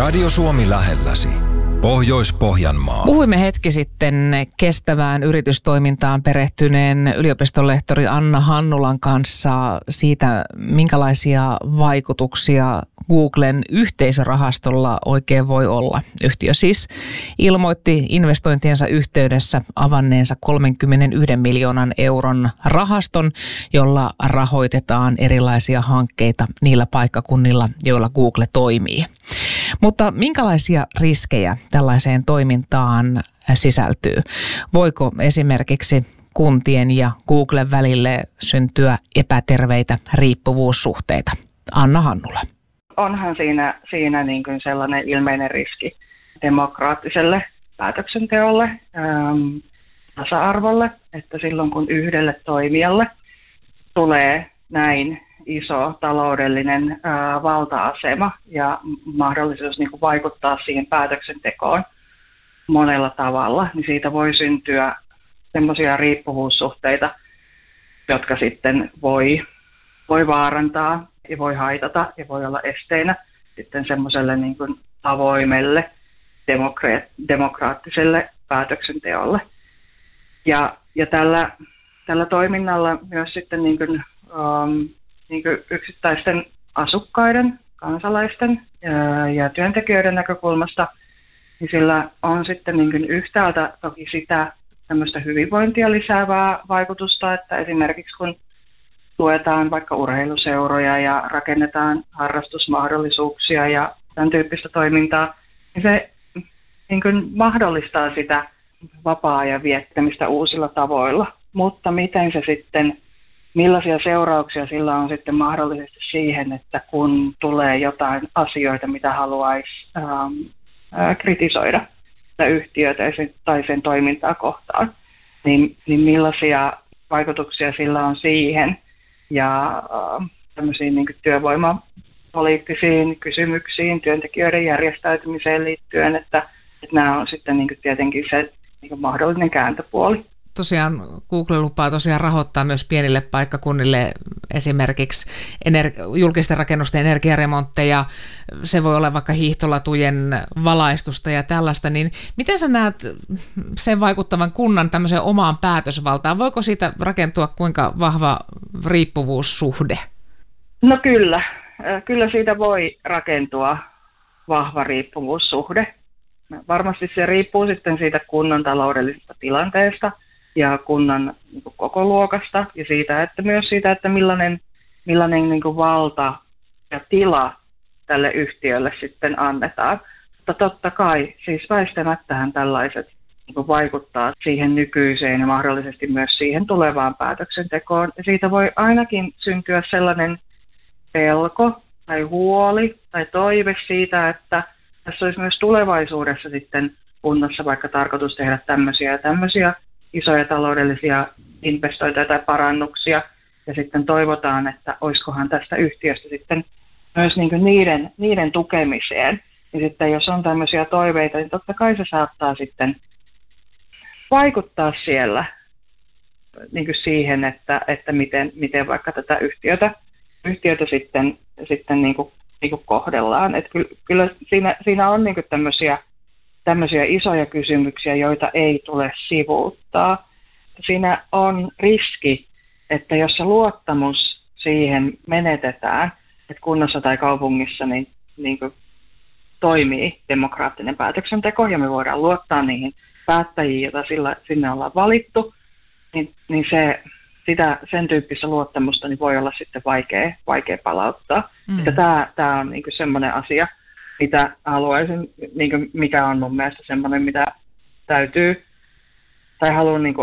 Radio Suomi lähelläsi. Pohjois-Pohjanmaa. Puhuimme hetki sitten kestävään yritystoimintaan perehtyneen yliopistolehtori Anna Hannulan kanssa siitä, minkälaisia vaikutuksia Googlen yhteisörahastolla oikein voi olla. Yhtiö siis ilmoitti investointiensa yhteydessä avanneensa 31 miljoonan euron rahaston, jolla rahoitetaan erilaisia hankkeita niillä paikkakunnilla, joilla Google toimii. Mutta minkälaisia riskejä tällaiseen toimintaan sisältyy? Voiko esimerkiksi kuntien ja Googlen välille syntyä epäterveitä riippuvuussuhteita? Anna Hannula. Onhan siinä niin kuin sellainen ilmeinen riski demokraattiselle päätöksenteolle, tasa-arvolle, että silloin kun yhdelle toimijalle tulee näin iso taloudellinen valta-asema ja mahdollisuus niin kuin vaikuttaa siihen päätöksentekoon monella tavalla, niin siitä voi syntyä semmoisia riippuvuussuhteita, jotka sitten voi vaarantaa ja voi haitata ja voi olla esteinä sitten semmoiselle niin kuin avoimelle demokraattiselle päätöksenteolle. Ja tällä toiminnalla myös sitten niin kuin yksittäisten asukkaiden, kansalaisten ja työntekijöiden näkökulmasta, niin sillä on sitten niin kuin yhtäältä toki sitä tämmöistä hyvinvointia lisäävää vaikutusta, että esimerkiksi kun tuetaan vaikka urheiluseuroja ja rakennetaan harrastusmahdollisuuksia ja tämän tyyppistä toimintaa, niin se niin kuin mahdollistaa sitä vapaa-ajan viettämistä uusilla tavoilla. Mutta miten se sitten, millaisia seurauksia sillä on sitten mahdollisesti siihen, että kun tulee jotain asioita, mitä haluaisi kritisoida sitä yhtiötä tai sen toimintaa kohtaan, niin millaisia vaikutuksia sillä on siihen ja tämmöisiin niin kuin työvoimapoliittisiin kysymyksiin, työntekijöiden järjestäytymiseen liittyen, että nämä on sitten niin kuin tietenkin se niin kuin mahdollinen kääntöpuoli. Tosiaan Google lupaa tosiaan rahoittaa myös pienille paikkakunnille esimerkiksi julkisten rakennusten energiaremontteja. Se voi olla vaikka hiihtolatujen valaistusta ja tällaista. Niin miten sä näet sen vaikuttavan kunnan tämmöiseen omaan päätösvaltaan? Voiko siitä rakentua kuinka vahva riippuvuussuhde? No kyllä siitä voi rakentua vahva riippuvuussuhde. Varmasti se riippuu sitten siitä kunnan taloudellisesta tilanteesta ja kunnan niin kuin kokoluokasta ja siitä, että myös siitä, että millainen niin kuin valta ja tila tälle yhtiölle sitten annetaan. Mutta totta kai, siis väistämättähän tällaiset niin kuin vaikuttaa siihen nykyiseen ja mahdollisesti myös siihen tulevaan päätöksentekoon. Ja siitä voi ainakin syntyä sellainen pelko tai huoli tai toive siitä, että tässä olisi myös tulevaisuudessa sitten kunnassa vaikka tarkoitus tehdä tämmöisiä isoja taloudellisia investointeja tai parannuksia. Ja sitten toivotaan, että olisikohan tästä yhtiöstä sitten myös niin kuin niiden tukemiseen. Ja sitten jos on tämmöisiä toiveita, niin totta kai se saattaa sitten vaikuttaa siellä niin kuin siihen, että miten vaikka tätä yhtiötä sitten niin kuin kohdellaan. Että kyllä siinä on niin kuin tämmöisiä isoja kysymyksiä, joita ei tule sivuuttaa. Siinä on riski, että jos se luottamus siihen menetetään, että kunnassa tai kaupungissa niin kuin toimii demokraattinen päätöksenteko ja me voidaan luottaa niihin päättäjiin, joita sinne ollaan valittu, niin sen tyyppistä luottamusta niin voi olla sitten vaikea palauttaa. Tämä on niin kuin semmoinen asia, mitä haluaisin, niin kuin mikä on mun mielestä semmoinen, mitä täytyy tai haluan niin kuin